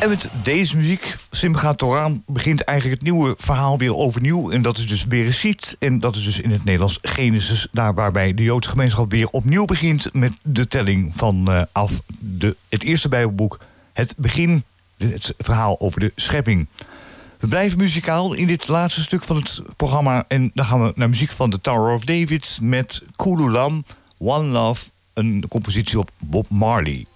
En met deze muziek, Simchat Torah, begint eigenlijk het nieuwe verhaal weer overnieuw. En dat is dus Bereshit. En dat is dus in het Nederlands Genesis. Daar waarbij de Joodse gemeenschap weer opnieuw begint met de telling van het eerste Bijbelboek. Het begin, het verhaal over de schepping. We blijven muzikaal in dit laatste stuk van het programma. En dan gaan we naar muziek van The Tower of David met Kululam, One Love, een compositie op Bob Marley.